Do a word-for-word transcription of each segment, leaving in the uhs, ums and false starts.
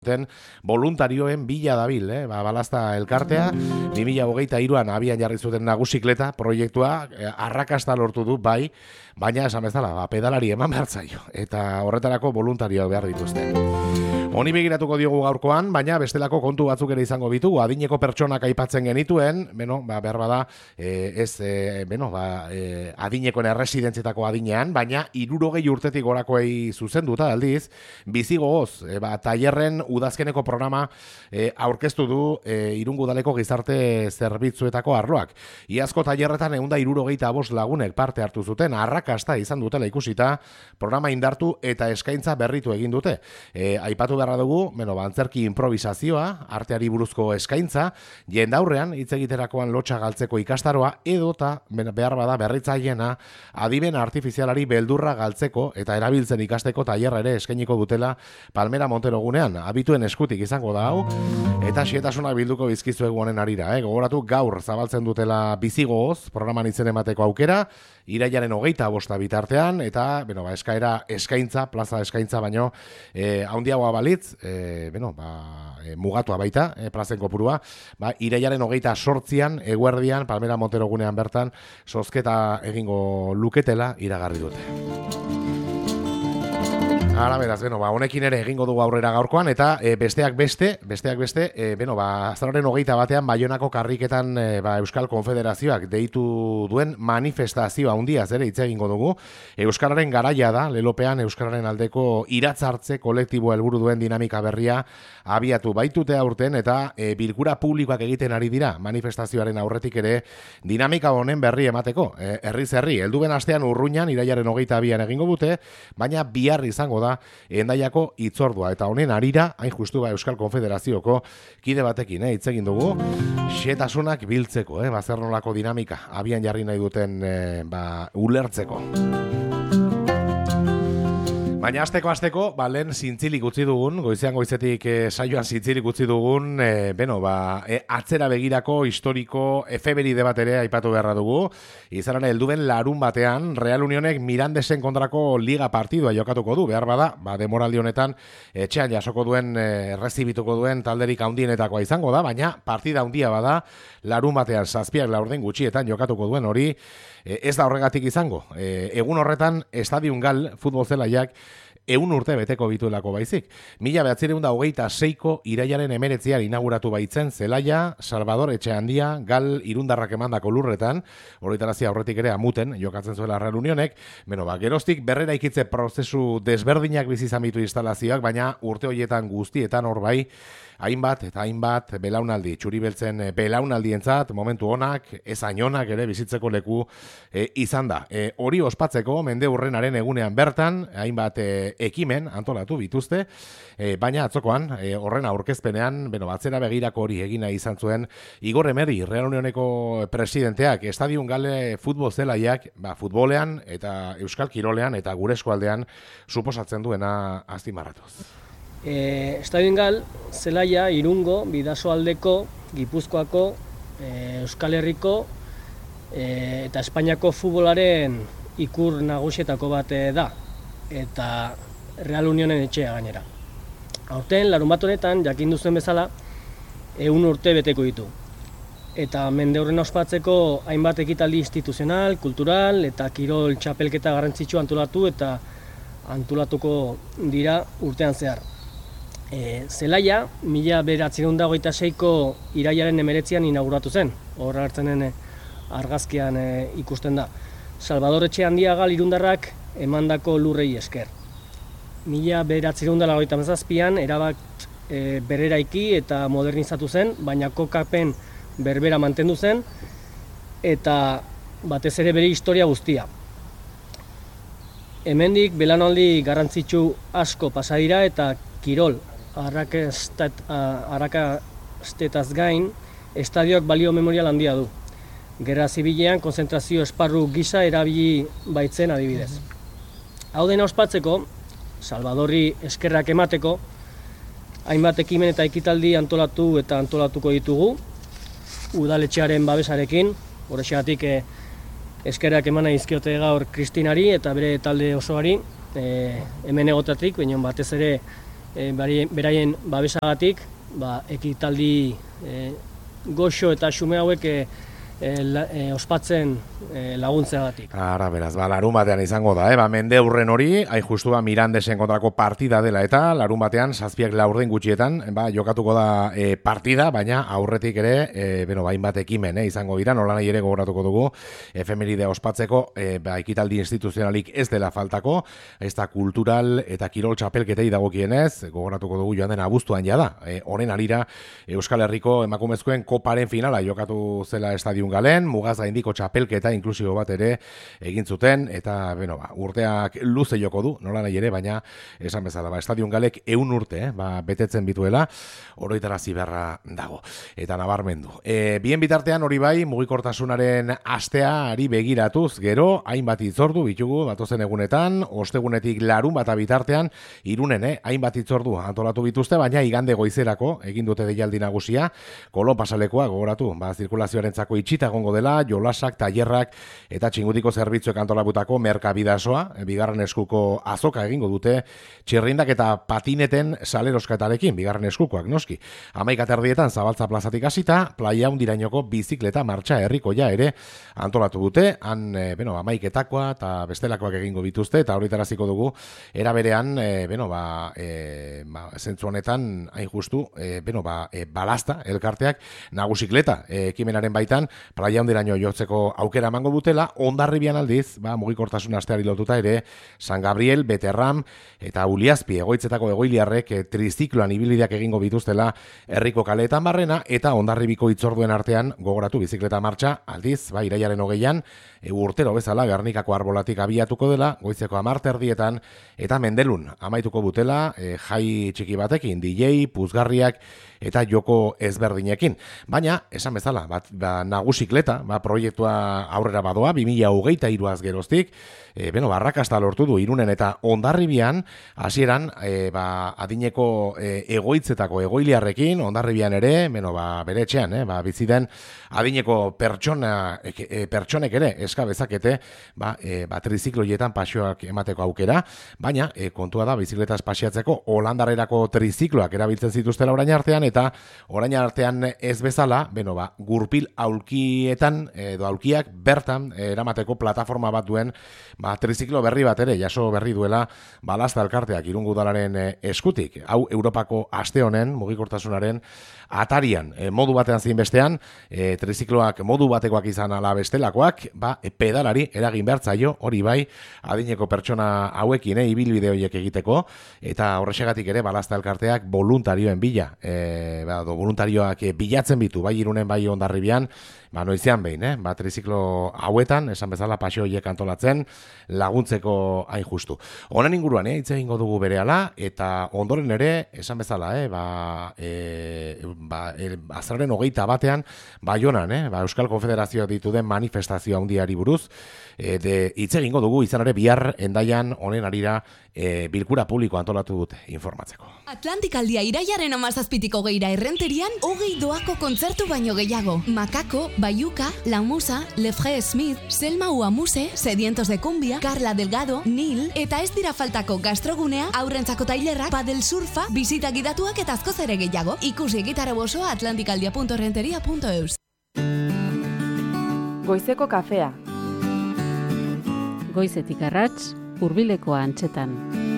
Den voluntarioen bila dabil, eh? ba, balazta elkartea, bi mila hogeita hiruan abian jarri zuten nagusikleta proiektua, eh, arrakasta lortu du, bai, baina esan bezala, ba, pedalari eman behar zaio, eta horretarako voluntarioak behar dituzte. Honi begiratuko diogu gaurkoan, baina bestelako kontu batzuk ere izango ditugu, adineko pertsonak aipatzen genituen, beno, ba, behar bada, eh, ez, eh, beno, ba, eh, adinekoen erresidentzietako adinean, baina hirurogei urtetik gorakoei zuzenduta aldiz, bizigogoz, eh, ba, tailerren udazkeneko programa eh, aurkeztu du eh, Irungo Udaleko gizarte zerbitzuetako arloak. Iazko tailerretan ehun eta hirurogeita bost lagunek parte hartu zuten, arrakasta izan dutela ikusita, programa indartu eta eskaintza berritu egin dute. Eh, aipatu beharra dugu, beno, antzerki improvisazioa, arteari buruzko eskaintza, jendaurrean hitz egiterakoan lotxa galtzeko ikastaroa, edota behar bada berritzaileena adimen artifizialari beldurra galtzeko eta erabiltzen ikasteko tailerra ere eskainiko dutela Palmera Montero gunean. Abituen eskutik izango da hau, eta xehetasunak bilduko bizkizuegu honen arira. Eh? Gogoratu gaur zabaltzen dutela bizigogoz, programan izen emateko aukera, irailaren hogeita bosta bitartean, eta beno, ba, eskaera eskaintza, plaza eskaintza, baino eh, haundiagoa balitz, eh, beno, ba, eh, mugatua baita, eh, plazen kopurua, ba, irailaren hogeita sortzian, eguerdian, Palmera Montero gunean bertan, zozketa egingo luketela iragarri dute. Ara, beraz, beno, ba, honekin ere egingo dugu aurrera gaurkoan, eta e, besteak beste, besteak beste, e, beno, ba, azaroaren hogeita batean Baionako karriketan e, ba, Euskal Konfederazioak deitu duen manifestazioa handiaz ere hitz egingo dugu. Euskararen garaia da, lelopean Euskararen aldeko iratzartze kolektibo helburu duen dinamika berria abiatu baitute aurten, eta e, bilkura publikoak egiten ari dira manifestazioaren aurretik ere dinamika honen berri emateko. E, herriz herri, helduen astean Urruñan irailaren hogeita bian egingo dute, baina bihar izango da Endaiako hitzordua, eta honen arira, hain justu ba Euskal Konfederazioko kide batekin, eh, hitz egin dugu, xetasunak biltzeko, eh, ba, zer nolako dinamika abian jarri nahi duten eh, ba, ulertzeko. Baina asteko asteko, ba, lehen zintzilik utzi dugun, goizean goizetik e, saioan zintzilik utzi dugun, e, beno, ba, e, atzera begirako, historiko, efeberide bat ere aipatu beharra dugu. Izan ere, helduen larun batean, Real Unionek Mirandesen kontrako liga partidua jokatuko du, behar bada, ba, demoraldi honetan, etxean jasoko duen, e, errezibituko duen talderik handienetakoa izango da, baina partida handia bada, larun batean, zazpiak laurden gutxietan jokatuko duen hori, e, ez da horregatik izango. E, egun horretan, Estadion Gal, futbol zelaiak, Eun urte beteko bituelako baizik. Mila behatzireun da hogeita seiko irailaren emeretzian inauguratu baitzen zelaia, Salvador Etxeandia, Gal irundarrak emandako lurretan, horretarazia aurretik ere amuten, jokatzen zuela Real Unionek, beno, ba, geroztik berrera ikitze prozesu desberdinak bizizan bitu instalazioak, baina urte horietan guztietan hor bai, hainbat eta hainbat belaunaldi, txuribeltzen belaunaldientzat, momentu honak, ez ainonak ere bizitzeko leku e, izan da. E, hori ospatzeko, mende urrenaren egunean bertan, hainbat e, ekimen antolatu bituzte, e, baina atzokoan, e, horren aurkezpenean, beno, batzera begirako hori egina izan zuen, Igor Emeri, Real Unioneko presidenteak, Estadion Gale futbol zelaiak, ba, futbolean eta Euskal Kirolean eta gure eskualdean suposatzen duena azpimarratuz. E, Estadion Gal, zelaia, Irungo, Bidasoaldeko, Gipuzkoako, e, Euskal Herriko e, eta Espainiako futbolaren ikur nagusietako bat da, eta Real Unionen etxea gainera. Aurten, larun bat honetan, jakin duzuen bezala, ehun urte beteko ditu. Eta mende horren ospatzeko hainbat ekitaldi instituzional, kultural eta kirol txapelketa garrantzitsu antolatu eta antolatuko dira urtean zehar. E, zelaia, mila bederatziehun eta hogeita seiko irailaren emeretzian inauguratu zen, hor hartzenen argazkian e, ikusten da. Salvador Etxeandia Gal irundarrak emandako lurrei esker. Mila bederatziehun eta laurogeita hamazazpian erabat e, berreraiki eta modernizatu zen, baina kokapen berbera mantendu zen, eta batez ere bere historia guztia. Hemendik belaunaldi garrantzitsu asko pasa dira eta kirol arrakastetaz gain, estadioak balio memorial handia du. Gerra zibilean konzentrazio esparru gisa erabili baitzen adibidez. Hau dena ospatzeko, Salvadorri eskerrak emateko, hainbat ekimen eta ekitaldi antolatu eta antolatuko ditugu, udaletxearen babesarekin, horrexegatik eh, eskerrak emana izkiote gaur Kristinari eta bere talde osoari, eh, hemen egotatik, baina batez ere e, beraien babesagatik, ba, ekitaldi e, goxo eta xume hauek e, e, la, e, ospatzen e, laguntzeagatik. Ara, beraz, ba, larun batean izango da, eh? Ba, mende hurren hori, hain justu ba, Mirandesen kontrako partida dela, eta larun batean, zazpiak laurden gutxietan, ba, jokatuko da e, partida, baina aurretik ere, e, beno, bain bat ekimen, eh? Izango dira, nola nahi ere gogoratuko dugu, efemeridea ospatzeko, e, ba, ekitaldi instituzionalik ez dela faltako, ez da kultural eta kirol txapelketei dagokienez, gogoratuko dugu joan den abuztuan jada, e, honen arira, Euskal Herriko emakumezkoen koparen finala jokatu zela estadion galen, mugaz gaindiko txapelketa inklusibo bat ere egin zuten, eta beno, ba, urteak luze joko du, nola nahi ere, baina esan bezala, ba, estadion galek eun urte, eh, ba, betetzen bituela, oroitarazi beharra dago, eta nabarmendu. E, bien bitartean hori bai, mugikortasunaren asteari begiratuz, gero, hainbat itzordu bitugu, datozen egunetan, ostegunetik larun bata bitartean, Irunen, eh, hainbat itzordu antolatu bituzte, baina igande goizerako, egin dute deialdi nagusia, Kolon pasalekoa gogoratu, ba, zirkulazioarentzako itxita egongo dela, jolasak, tailerrak eta txingutiko zerbitzuek antolabutako merkabidasoa, bigarren eskuko azoka egingo dute, txirrindak eta patineten salerosketarekin, bigarren eskukoak noski. Hamaika terdietan Zabaltza plazatik hasita, playa hundirainoko bizikleta martxa herrikoia ere antolatu dute, han, e, beno, hamaiketakoa eta bestelakoak egingo bituzte, eta horretaraziko dugu, era berean, e, beno, ba, e, ba, zentzu honetan, hain justu, e, beno, ba, e, balasta, elkarteak, nagusikleta, e, ekimenaren baitan, playa hundiraino jotzeko aukera emango dutela, Hondarribian aldiz, ba, mugikortasun asteari lotuta ere, San Gabriel, Beterram eta Uliazpi egoitzetako egoiliarrek e, trizikloan ibilideak egingo bituztela herriko kaleetan barrena, eta Hondarribiko itzorduen artean gogoratu bizikleta martxa, aldiz, ba, iraiaren hogeian, e, urtero bezala Gernikako arbolatik abiatuko dela, goizeko hamar terdietan, eta Mendelun amaituko butela, e, jai txiki batekin, D J, puzgarriak, eta joko ezberdinekin. Baina, esan bezala, bat, ba, nagusikleta, ba, proiektua aurrera badoa, bi mila hogeita hiruaz geroztik, e, beno, barrakasta lortu du Irunen eta Hondarribian, hasieran, e, ba, adineko e, egoitzetako egoiliarrekin, Hondarribian ere, beno, ba, bere etxean, eh, ba, biziden adineko pertsona, e, pertsonek ere, eska bezakete, ba, e, ba, trizikloietan pasioak emateko aukera, baina, e, kontua da, bizikletaz pasiatzeko Holandarrerako trizikloak erabiltzen zituztela orain artean, eta orain artean ez bezala, beno, ba, gurpil aulkietan, edo aulkiak bertan e, eramateko plataforma bat duen, ba, triziklo berri bat ere, jaso berri duela balasta elkarteak Irungo udalaren e, eskutik. Hau Europako aste honen, mugikortasunaren atarian, e, modu batean zein bestean, e, trizikloak modu batekoak izan ala bestelakoak, ba, e, pedalari eragin behartzaio, hori bai, adineko pertsona hauekin, e, ibilbide horiek egiteko, eta horrexegatik ere balasta elkarteak voluntarioen bila, e, ba, do, voluntarioak e, bilatzen bitu, bai Irunen bai Hondarribian, ba, noizean behin, eh? Ba, triziklo hauetan, esan bezala pasio horiek antolatzen, laguntzeko hain justu. Honen inguruan, eh, hitz egingo dugu berehala, eta ondoren ere, esan bezala, eh, ba, e, ba, e, azarren hogeita batean, Baionan, eh, ba, Euskal Konfederazioa ditu den manifestazio handiari buruz, e, de, hitz egingo dugu, izan ere bihar Hendaian honen arira e, bilkura publiko antolatu dute informatzeko. Atlantikaldia iraiaren amazazpitiko geira errenterian, hogei doako kontzertu baino gehiago. Makako, Bayuca, La Musa, Lefre Smith, Selma Uamuse, Sedientos de Cumbia, Carla Delgado, Nil, eta ez dira faltako gastrogunea, aurrentzako tailerrak, padel surfa, bisita gidatuak eta azkoz ere gehiago. Ikusi gitara bosoa atlantikaldia punto renteria punto eus. Goizeko kafea. Goizetik arrats, hurbilekoa antxetan.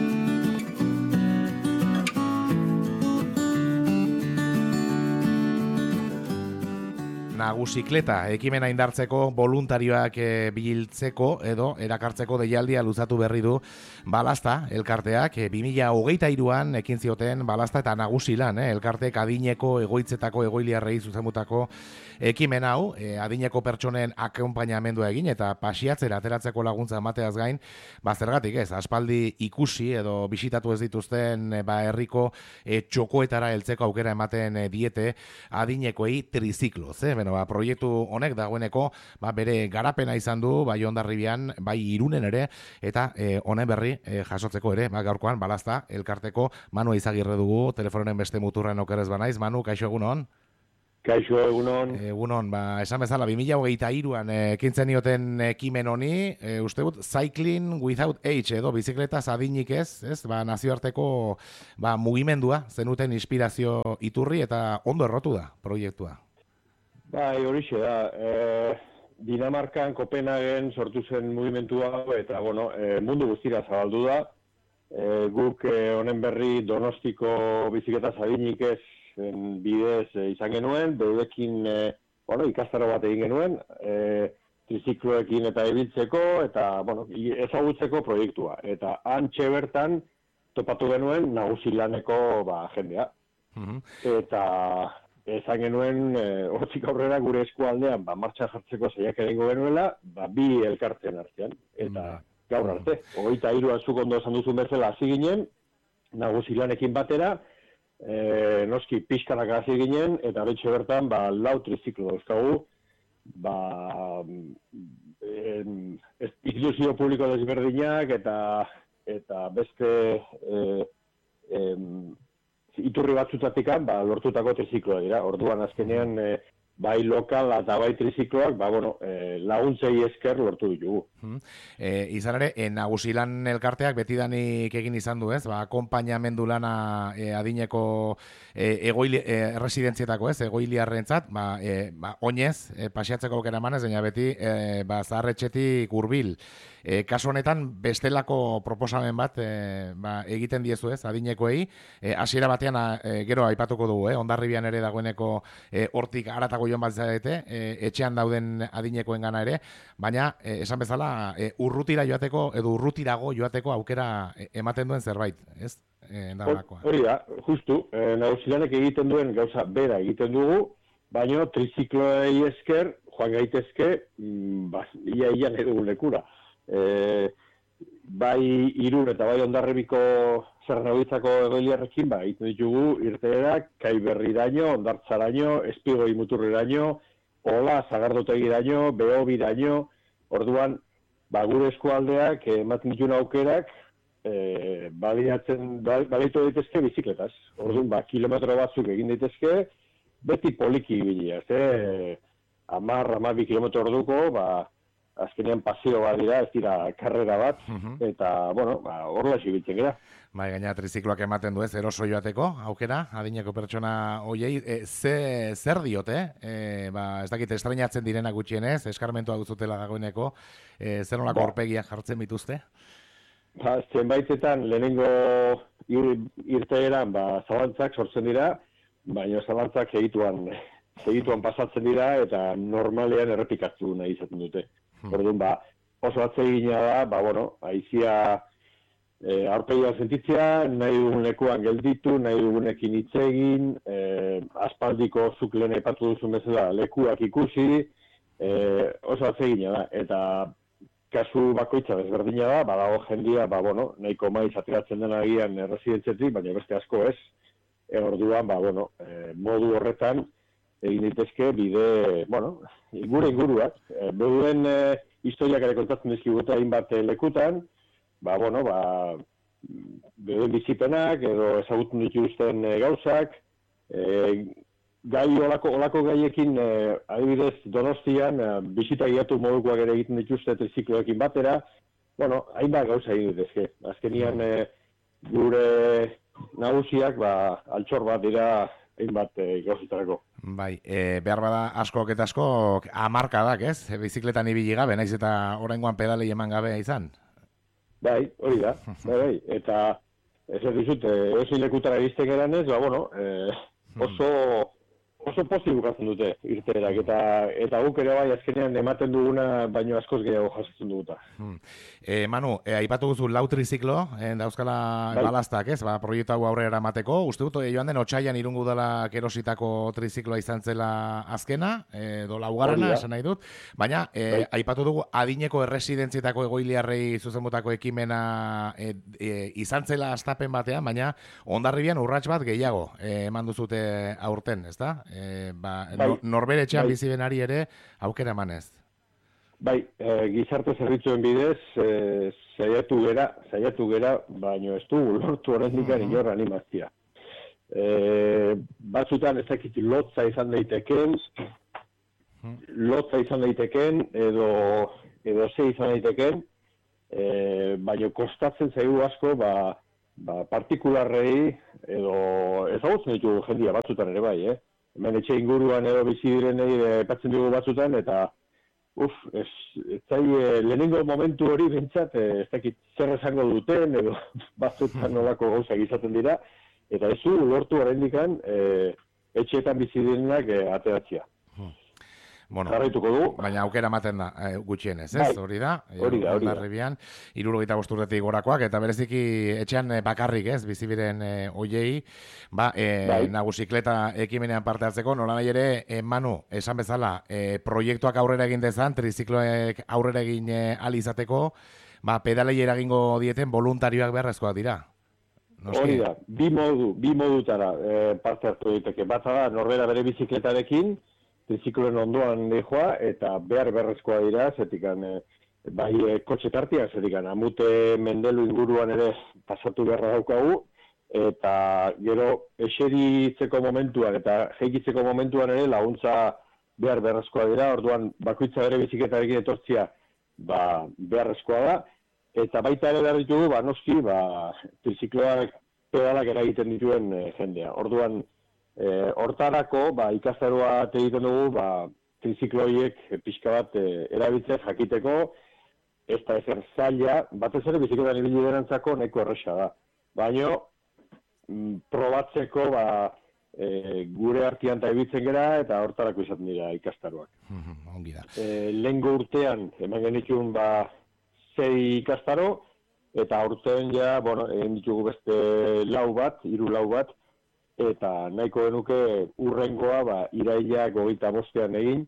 Nagusikleta ekimena indartzeko voluntarioak e, biltzeko edo erakartzeko deialdia luzatu berri du balasta elkarteak e, bi mila hogeita hiruan ekin zioten balasta eta nagusilan eh, elkarteek adineko egoitzetako egoiliarrei zuzenbutako ekimen hau e, adineko pertsonen akonpainamendua egin eta pasiatzera ateratzeko laguntza emateaz gain, ba zergatik ez, aspaldi ikusi edo bisitatu ez dituzten e, ba herriko e, txokoetara heltzeko aukera ematen e, diete adinekoei trizikloz, eh? Beno, ba, proiektu honek dagoeneko ba, bere garapena izan du bai Hondarribian, bai Irunen ere, eta e, honen berri e, jasotzeko ere, ba, gaurkoan balazta elkarteko Manu Izagirre dugu, telefonoren beste muturren okerez banaiz. Manu, kaixo egunon? Kaixo, egunon. Egunon, ba, esan bezala, bi mila hogeita hiruan ekintzen nioten ekimen honi, e, uste dut, Cycling Without Age, edo, bizikletaz adinik ez, ez, ba, nazioarteko ba, mugimendua, zenuten inspirazio iturri, eta ondo errotu da, proiektua. Bai, horixe da, e, Dinamarkan, Kopenhagen sortu zen mugimentua, eta, bueno, e, mundu guztira zabaldu da, e, guk e, honen berri Donostiko bizikletaz adinik ez, en bidez e, izan genuen, beudekin e, bueno, ikastaro bat egin genuen, e, trizikloekin eta ibiltzeko, eta bueno, ezagutzeko proiektua. Eta antxe bertan topatu genuen nagusilaneko ba, jendea. Mm-hmm. Eta esan genuen, e, hortzik aurrera gure eskualdean ba, martxan jartzeko saiak egingo genuela, ba, bi elkartzen artean. Eta mm-hmm. gaur arte, hogeita hiruan zuk ondo esan duzun bezala hasi ginen, nagusilanekin batera, E, noski pixkanak hasi ginen, eta betxe bertan, ba, lau triziklo dauzkagu, ba, en, instituzio publiko desberdinak, eta, eta beste e, em, iturri batzutatikan, ba, lortutako trizikloa dira. Orduan azkenean, e, bai lokal eta bai trizikloak, ba, bueno, e, laguntzei esker lortu ditugu. Hmm. E, izan ere, e, nagusilan elkarteak betidanik egin izan du, ez? Ba, akompainamendu lana e, adineko e, egoili, e, erresidentzietako, ez? Egoiliarrentzat, ba, e, ba, oinez, e, pasiatzeko aukera emanez, baina beti, e, ba, zaharretxetik hurbil. E, kasu honetan, bestelako proposamen bat e, ba, egiten diezu, ez? Adinekoei, e, hasiera batean, a, e, gero aipatuko dugu, eh? Hondarribian ere dagoeneko e, hortik aratago joan bat zarete, e, etxean dauden adinekoen gana ere, baina, e, esan bezala, e, urrutira joateko, edo urrutirago joateko aukera e, ematen duen zerbait, ez? E, Hori da, justu, e, nagusilanek egiten duen gauza bera egiten dugu, baina trizikloei esker, joan gaitezke, mm, ba, ia ia dugun lekura. E, bai Irun eta bai Hondarribiko Zernabitzako egoiliarrekin, ba, egiten ditugu irteerak, Kaiberriraino, Hondartzaraino, Espigoi muturreraino, Ola, Zagardotegiraino, Behobiraino, orduan, ba, gure eskualdeak ematen dituen aukerak, e, baliatzen, baliatu daitezke bizikletaz. Orduan, ba, kilometro batzuk egin daitezke, beti poliki ibilia, ze, amar, amabi kilometro orduko, ba, azkenean paseo bat dira, ez dira karrera bat, uh-huh. eta, bueno, ba, horrela ibiltzen gara. Bai, gaina trizikloak ematen du ez, eroso joateko, aukera, adineko pertsona hoiei, e, ze, zer diote, e, ba, ez dakit, estreinatzen direnak gutxienez, eskarmentua duzutela dagoeneko, e, zer nolako aurpegia jartzen bituzte? Ba, zenbaitetan, lehenengo ir, irteeran, ba, zalantzak sortzen dira, baina zalantzak segituan, segituan pasatzen dira, eta normalean errepikatzu nahi izaten dute. Orduan, ba, oso atsegina da, ba, bueno, aizia e, aurpegia sentitzea, nahi dugun lekuan gelditu, nahi dugunekin hitz egin, e, aspaldiko zuk lehen aipatu duzun bezala lekuak ikusi, e, oso atsegina da, eta kasu bakoitza desberdina da, badago jendia, ba, bueno, nahiko maiz ateratzen dena agian erresidentzetik, baina beste asko ez, e, orduan, ba, bueno, e, modu horretan, egin daitezke bide, bueno, gure inguruak. E, Beduen e, historiak ere kontatzen dizkiguta hainbat lekutan, ba, bueno, ba, beduen bizipenak edo ezagutzen dituzten e, gauzak, e, gai olako, olako gaiekin, e, adibidez Donostian, e, bisita guiatu modukoak ere egiten dituzte trizikloekin batera, bueno, hainbat gauza egin dituzke. Azkenian e, gure nagusiak, ba, altxor bat dira, hainbat e, gauzitarako. Bai, e, behar bada askok eta askok hamarkadak, ez? E, bizikletan ibili gabe, naiz eta oraingoan pedalei eman gabe izan? Bai, hori da, bai, bai. Eta ez ez dizut, ezin lekutara iristen geran ez, ba, bueno, e, oso, oso pozik bukatzen dute irteerak, eta, eta guk ere bai azkenean ematen duguna baino askoz gehiago jasotzen duguta. Hmm. E, Manu, e, aipatu duzu lau triziklo, e, dauzkala bai. Balaztak, ez? Ba, proiektu hau aurrera eramateko. Uste dut, joan den otsaian Irungo Udala erositako trizikloa izan zela azkena, edo laugarrena, esan nahi dut. Baina, e, bai. aipatu dugu adineko erresidentzietako egoiliarrei zuzenbotako ekimena e, e, izan zela astapen batean, baina Hondarribian urrats bat gehiago e, eman duzute aurten, ezta? E, ba, bai. no, norbere etxean bai. Bizibenari ere aukera emanez. Bai, e, gizarte zerbitzuen bidez, e, saiatu gera, saiatu gera, baino ez du lortu horrendik mm-hmm. inor animazia. E, batzutan ez dakit lotza izan daiteken, lotza izan daiteken, edo, edo ze izan daiteken, e, baina kostatzen zaigu asko, ba, ba, partikularrei, edo ezagutzen ditugu jendia batzutan ere bai, eh? Hemen etxe inguruan edo bizi direnei epatzen dugu batzutan, eta uf, ez, ez zai, lehenengo momentu hori bentsat, ez dakit zer esango duten, edo batzutan nolako gauzak izaten dira, eta ez du lortu oraindikan e, etxeetan bizi direnak e, ateratzea. Bueno, jarraituko du. Baina aukera ematen da, e, gutxienez, ez? Bai. Hori da? Hori da, hori da. Hondarribian, hirurogeita bost urtetik gorakoak, eta bereziki etxean e, bakarrik, ez? Bizibiren e, oiei, ba, e, Bai. nagusikleta ekimenean parte hartzeko, nola nahi ere, e, Manu, esan bezala, e, proiektuak aurrera egin dezan, trizikloek aurrera egin e, ahal izateko, ba, pedalei eragingo dieten voluntarioak beharrezkoak dira. Noski? Hori da, bi modu, bi modutara e, parte hartu diteke. Bata da, norbera bere bizikletarekin, trizikloen ondoan dejoa, eta behar beharrezkoa dira, zetikan, e, bai e, kotxe tartian, zetikan, amute mendelu inguruan ere pasatu beharra daukagu, eta gero eseritzeko momentuan eta jeikitzeko momentuan ere laguntza behar beharrezkoa dira, orduan bakoitza bere bizikletarekin etortzia ba, beharrezkoa da, eta baita ere behar ditugu, ba, noski, ba, trizikloak pedalak eragiten dituen e, jendea. Orduan, E, hortarako, ba, ikastaroa egiten dugu, ba, trizikloiek pixka bat e, erabiltzen jakiteko, ez da ezer zaila, batez ere bizikletan ibili derantzako nahiko erresa da. Baina, mm, probatzeko, ba, e, gure artean ta ibiltzen gera, eta hortarako izaten dira ikastaroak. Ongi da. E, lehengo urtean, hemen genituen, ba, zei ikastaro, eta urtean ja, bueno, egin ditugu beste lau bat, hiru lau bat, eta nahiko genuke urrengoa ba, irailak hogeita bostean egin,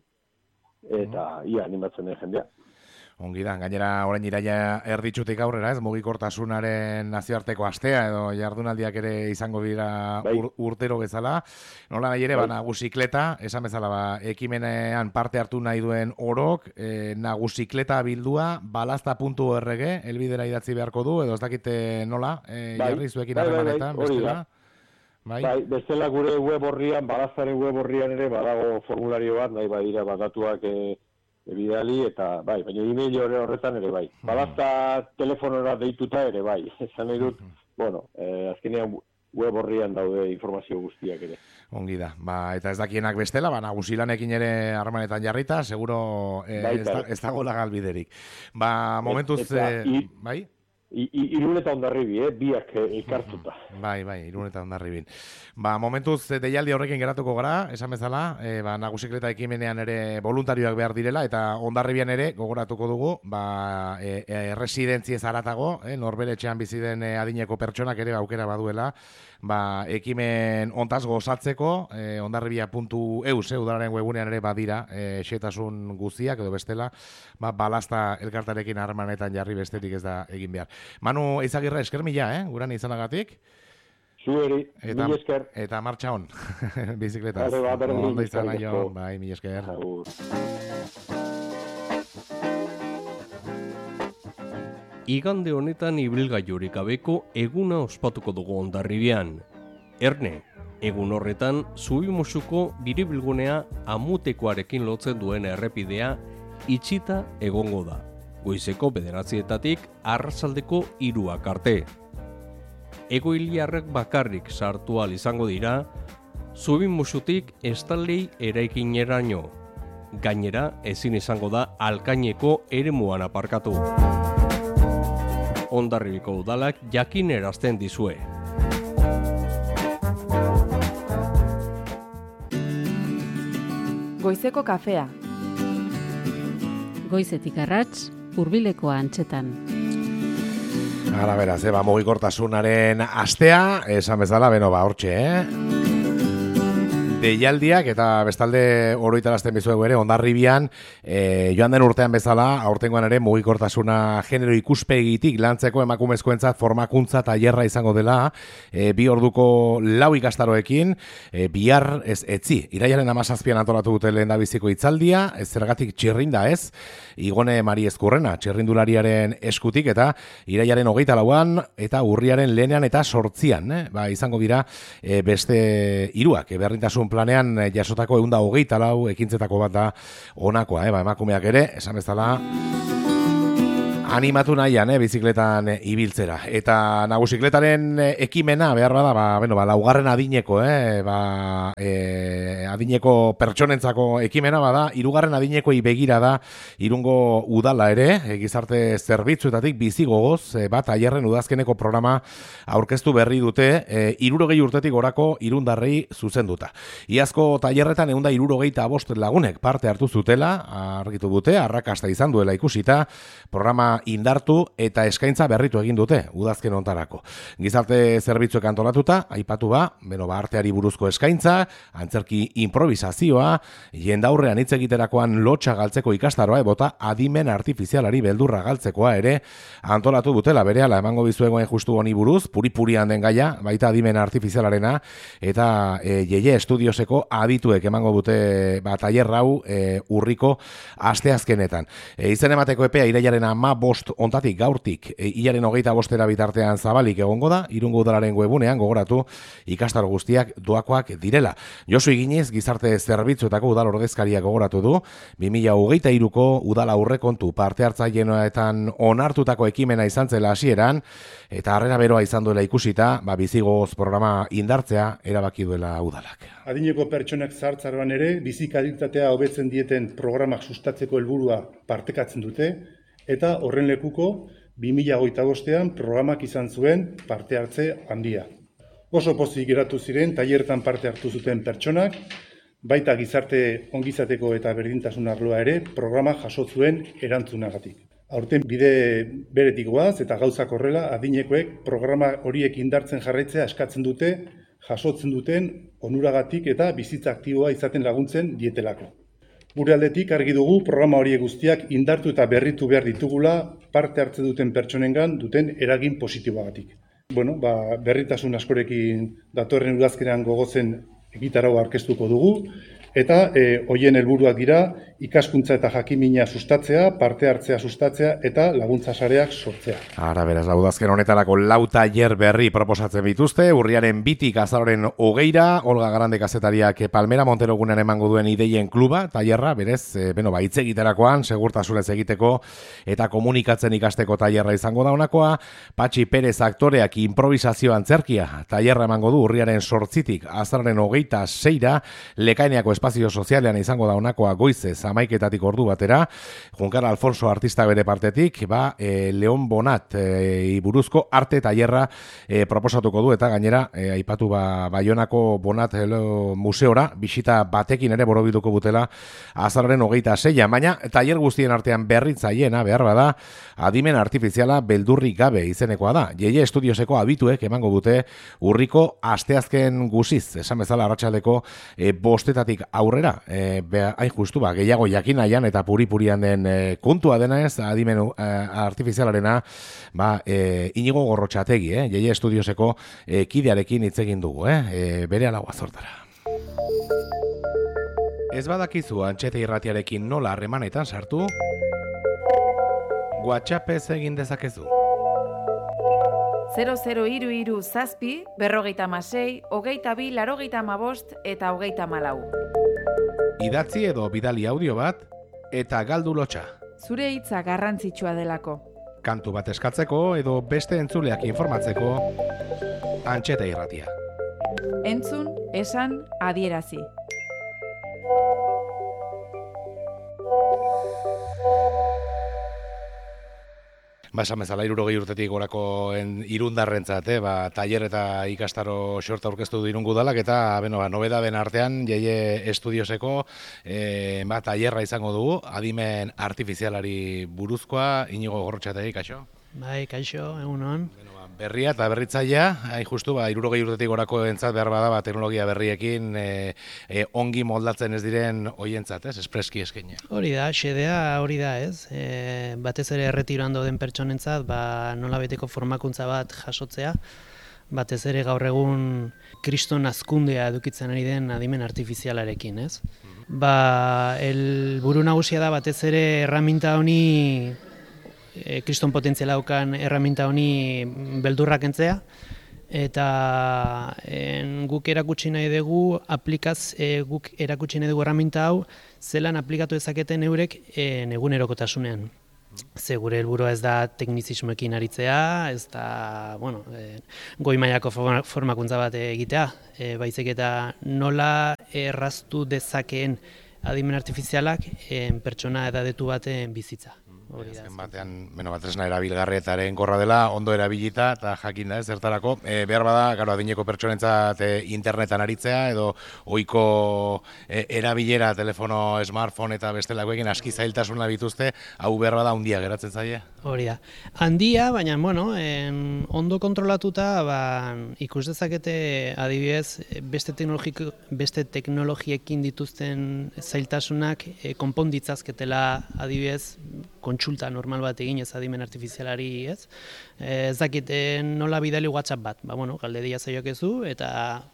eta ia animatzen den jendea. Ongi da, gainera orain iraila erditsutik aurrera, ez, mugikortasunaren nazioarteko astea edo jardunaldiak ere izango dira bai. ur, urtero bezala. Nola nahi ere, bai. ba, nagusikleta, esan bezala, ba, ekimenean parte hartu nahi duen orok, e, nagusikleta bildua, balazta puntu org, elbidera idatzi beharko du, edo ez dakite nola, e, bai. jarri zuekin bai, bai, harremanetan, bai, bestela. Bai. Bai, bestela gure web horrian, balaztaren web horrian ere badago formulario bat, nahi badira badatuak e, e, bidali, eta bai, baina e-mail horretan ere bai. Balazta telefonora deituta ere bai. Esan nahi dut, bueno, eh, azkenean web horrian daude informazio guztiak ere. Ongi da, ba, eta ez dakienak bestela, ba, nagusilanekin ere harremanetan jarrita, seguro eh, ez, da, ez dago lagalbiderik. Ba, momentuz, eta, eh, i, bai? Irun eta Hondarribi, eh, biak elkartuta. Bai, bai, Irun eta Hondarribin. Ba, momentuz deialdi horrekin geratuko gara, esan bezala, e, ba, nagusikleta ekimenean ere voluntarioak behar direla, eta Hondarribian ere gogoratuko dugu, ba, e, e, residentziez haratago, e, norberetxean bizi den e, adineko pertsonak ere aukera baduela, ba, ekimen ontaz gozatzeko, e, hondarribia puntu e u, e, udalaren webunean ere badira, e, xetasun guztiak, edo bestela, ba, balazta elkartarekin harmanetan jarri besterik ez da egin behar. Manu Eizagirre, esker mila, eh? Guran izanagatik. Zueri, eta, mila esker. Eta martxa hon, bizikletaz. Ba, berdin, Ondo izan eskerrik aio, asko. bai, mila esker. Agur. Igande honetan ibilgailurik gabeko eguna ospatuko dugu Hondarribian. Erne, egun horretan Zubimusuko biribilgunea Amutekoarekin lotzen duen errepidea itxita egongo da. Goizeko bederatzietatik arratsaldeko hiruak arte. Egoiliarrek bakarrik sartu ahal izango dira, Zubimusutik estaldei eraikineraino. Gainera, ezin izango da Alkaineko eremuan aparkatu. Hondarribiko udalak jakin erazten dizue. Goizeko kafea. Goizetik arrats, hurbilekoa antxetan. Ara beraz, eba, mugikortasunaren astea, esan bezala, beno, ba, hortxe, eh? deialdiak eta bestalde oroitarazten bizuegu ere Hondarribian e, joan den urtean bezala aurtengoan ere mugikortasuna genero ikuspegitik lantzeko emakumezkoentzat formakuntza tailerra izango dela e, bi orduko lau ikastaroekin e, bihar ez etzi irailaren hamazazpian antolatu dute lehendabiziko hitzaldia ez zergatik txirrinda ez Igone Mari Ezkurrena txirrindulariaren eskutik eta irailaren hogeita lauan eta urriaren lehenean eta sortzian eh? Ba, izango dira e, beste hiruak e, berdintasun planean e, jasotako ehun eta hogeita lau ekintzetako bat da honakoa, eh? Ba, emakumeak ere esan bezala animatu nahian, eh, bizikletan eh, ibiltzera. Eta nagusikletaren eh, ekimena, behar bada, ba, bueno, ba, laugarren adineko, eh, ba, eh, adineko pertsonentzako ekimena bada, hirugarren adinekoi begira da, Irungo udala ere, eh, gizarte zerbitzuetatik bizi gogoz, eh, bat tailerren udazkeneko programa aurkeztu berri dute, eh, hirurogei urtetik orako irundarrei zuzenduta. Iazko tailerretan ehun eta hirurogeita bost lagunek parte hartu zutela, argitu dute, arrakasta izan duela ikusita, programa indartu eta eskaintza berritu egin dute udazken hontarako. Gizarte zerbitzuek antolatuta, aipatu ba, beno ba arteari buruzko eskaintza, antzerki improvisazioa, jendaurrean hitz egiterakoan lotxa galtzeko ikastaroa ebota adimen artifizialari beldurra galtzekoa ere antolatu dutela berehala emango bizuegoen justu honi buruz, puri-purian den gaia, baita adimen artifizialarena eta e, Jeje Estudioseko adituek emango dute ba tailer hau e, urriko asteazkenetan. E, izen emateko epea irailaren ama bost ontatik gaurtik e, hilaren hogeita bostera bitartean zabalik egongo da, Irungo udalaren webunean gogoratu ikastaro guztiak doakoak direla. Josu Iginiz gizarte zerbitzuetako udal ordezkariak gogoratu du, bi mila hogeita hiruko udala aurrekontu parte hartzaileetan onartutako ekimena izan zela hasieran eta harrera beroa izan duela ikusita, ba bizigoz programa indartzea erabaki duela udalak. Adineko pertsonak zahartzaroan ere bizi kalitatea hobetzen dieten programak sustatzeko helburua partekatzen dute eta horren lekuko bi mila hogeita bostean programak izan zuen parte hartze handia. Oso pozik geratu ziren tailerretan parte hartu zuten pertsonak, baita gizarte ongizateko eta berdintasun arloa ere programa jaso zuen erantzunagatik. Aurten bide beretik goaz eta gauzak horrela adinekoek programa horiek indartzen jarraitzea eskatzen dute, jasotzen duten onuragatik eta bizitza aktiboa izaten laguntzen dietelako. Gure aldetik argi dugu programa horiek guztiak indartu eta berritu behar ditugula parte hartze duten pertsonengan duten eragin positiboagatik. Bueno, ba, berritasun askorekin datorren udazkenean gogozen egitarau aurkeztuko dugu eta e, hoien helburuak dira ikaskuntza eta jakimina sustatzea, parte hartzea sustatzea eta laguntza sareak sortzea. Ara beraz, udazken honetarako lau tailer berri proposatzen bituzte, urriaren bitik azaroren hogeira, Olga Garande kazetariak Palmera Montero gunean emango duen ideien kluba, tailerra, berez, e, beno, ba, hitz egiterakoan, segurtasunez egiteko eta komunikatzen ikasteko tailerra izango da honakoa, Patxi Perez aktoreak improvisazio antzerkia, tailerra emango du urriaren sortzitik azaroren hogeita seira, Lekaineako espazio sozialean izango da honakoa goizez amaiketatik ordu batera, Junkara Alfonso artista bere partetik, ba, e, Leon Bonat e, buruzko arte tailerra e, proposatuko du eta gainera e, aipatu ba, Baionako Bonat e, museora bisita batekin ere borobilduko butela azaroren hogeita seia, baina tailer guztien artean berritzaileena behar bada adimen artifiziala beldurrik gabe izenekoa da. Jeje Estudioseko abituek emango dute urriko asteazken guziz, esan bezala arratsaldeko e, bostetatik aurrera, e, hain justu, ba, gehiago jakin nahian eta puri-purian den e, kontua dena ez, adimen e, artifizialarena, ba, e, Inigo Gorrotxategi, eh, Jeje Estudioseko e, kidearekin hitz egin dugu, eh, e, bere alagoa zortara. Ez badakizu Antxete Irratiarekin nola harremanetan sartu, WhatsAppez egin dezakezu. zero zero hiru hiru zazpi, berrogeita hamasei, hogeita bi, laurogeita hamabost eta hogeita hamalau. Idatzi edo bidali audio bat eta galdu lotxa. Zure hitza garrantzitsua delako. Kantu bat eskatzeko edo beste entzuleak informatzeko Antxete Irratia. Entzun, esan, adierazi. Ba, esan bezala, hirurogei urtetik gorako irundarrentzat, eh? Ba, tailer eta ikastaro xorta aurkeztu du Irungo udalak eta beno, ba, nobedaden artean Jeje Estudioseko eh, ba, tailerra izango dugu, adimen artifizialari buruzkoa, Inigo Gorrotxategi, kaixo? Bai, kaixo, egun hon. Beno, ba, Berria eta berritzailea, hain justu, ba, hirurogei urtetik gorako entzat behar bada, ba, teknologia berriekin e, e, ongi moldatzen ez diren hoientzat, ez, espreski eskenia. Hori da, xedea hori da, ez? E, batez ere erretiroan dauden pertsonentzat, ba, nola beteko formakuntza bat jasotzea, batez ere gaur egun kriston hazkundea edukitzen ari den adimen artifizialarekin, ez? Ba, helburu nagusia da batez ere erraminta honi E, kriston potentziala daukan erraminta honi beldurrak entzea, eta en, guk erakutsi nahi dugu aplikaz, e, guk erakutsi nahi dugu erraminta hau zelan aplikatu dezaketen eurek e, egunerokotasunean. Ze gure helburua ez da teknizismoekin aritzea, ez da, bueno, e, goi mailako formakuntza bat egitea, e, baizik eta nola erraztu dezakeen adimen artifizialak e, pertsona edadetu baten bizitza. Azken batean, beno, bat tresna erabilgarrietaren gorra dela, ondo erabilita eta jakin da, ez zertarako. E, behar bada, garo, adineko pertsonentzat e, internetan aritzea, edo ohiko e, erabilera, telefono, smartphone eta bestelakoekin aski zailtasuna bituzte, hau behar bada handia geratzen zaie? Hori da. Handia, baina, bueno, en, ondo kontrolatuta, ba, ikus dezakete adibidez, beste, beste teknologiekin dituzten zailtasunak e, konponditzazketela adibidez, kontsulta normal bat egin ez adimen artifizialari, ez? Ez dakit nola bidali WhatsApp bat, ba, bueno, galdedia zaioak ezu, eta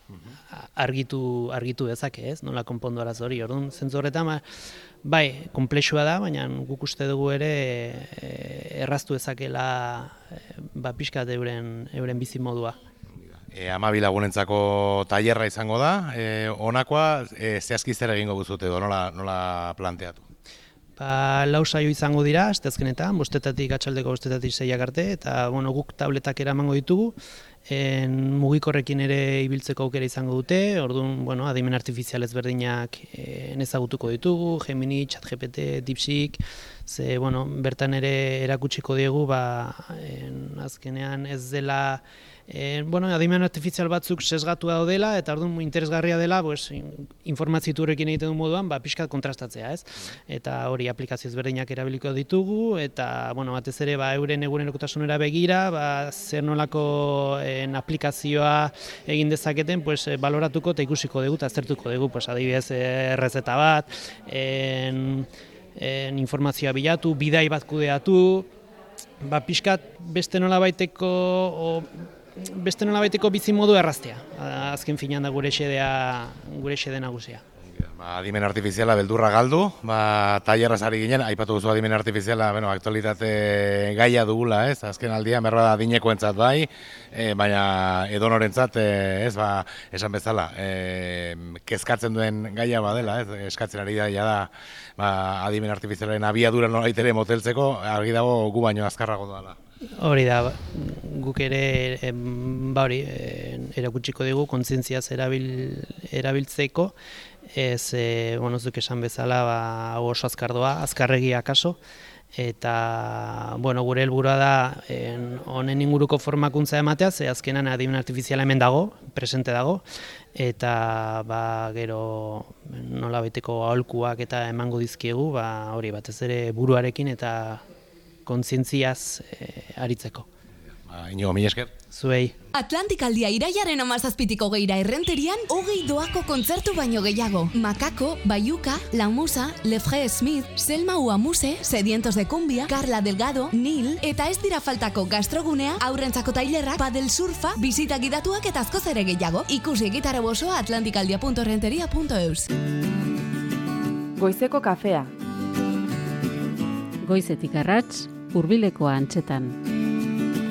argitu, argitu dezake, ez? Nola konpondu araz hori, orduan, zentzu horretan, bai, konplexua da, baina guk uste dugu ere erraztu dezakela ba, pixkat euren, euren bizimodua. E, Amabi lagunentzako tailerra izango da, e, honakoa, e, zehazki zer egingo guzute edo, nola, nola planteatu? Ba, lau saio izango dira, asteazkenetan, bostetatik atxaldeko bostetatik seiak arte, eta bueno, guk tabletak eramango ditugu, en, mugikorrekin ere ibiltzeko aukera izango dute, orduan, bueno, adimen artifizial ezberdinak en, ezagutuko ditugu, Gemini, ChatGPT, DeepSeek, ze, bueno, bertan ere erakutsiko diegu, ba, en, azkenean ez dela, E, bueno, adimen artifizial batzuk sesgatu daudela, eta orduan interesgarria dela, pues, informazio horrekin egiten du moduan, ba, pixkat kontrastatzea, ez? Eta hori aplikazio ezberdinak erabiliko ditugu, eta, bueno, batez ere, ba, euren egunerokotasunera begira, ba, zer nolako en, aplikazioa egin dezaketen, pues, baloratuko eta ikusiko dugu, eta aztertuko dugu, pues, adibidez, errezeta bat, en, en, informazioa bilatu, bidai bat kudeatu, ba, pixkat beste nolabaiteko, o, beste nolabaiteko bizimodu erraztea. Azken finean da gure xedea, gure xede nagusia. Ba, adimen artifiziala beldurra galdu, ba, tailerraz ari ginen, aipatu duzu adimen artifiziala, bueno, aktualitate gaia dugula, ez? Azken aldian berra da adinekoentzat bai, e, baina edonorentzat, e, ez, ba, esan bezala, e, kezkatzen duen gaia badela, ez? Eskatzen ari da, ja da, ba, adimen artifizialaren abiadura nolait ere moteltzeko, argi dago gu baino azkarrago doala. Hori da, guk ere, ba hori, erakutsiko dugu, kontzientziaz erabil, erabiltzeko, ez, e, bueno, zuk esan bezala, ba, oso azkardoa, azkarregia kaso, eta, bueno, gure helburua da, honen inguruko formakuntza ematea, ze azkenan adimen artifiziala hemen dago, presente dago, eta, ba, gero, nola baiteko aholkuak eta emango dizkiegu, ba, hori, batez ere buruarekin eta kontzientziaz e, aritzeko. Ba, Inigo, mila esker. Zuei. Atlantikaldia iraiaren hamazazpitiko geira errenterian, hogei doako kontzertu baino gehiago. Makako, Bayuka, La Musa, Lefre Smith, Selma Uamuse, Sedientos de Cumbia, Carla Delgado, Nil, eta ez dira faltako gastrogunea, aurrentzako tailerrak, padel surfa, bizita gidatuak eta askoz ere gehiago. Ikusi gitarra bosoa atlantikaldia punto renteria punto eus. Goizeko kafea. Goizetik arrats, hurbilekoa antxetan.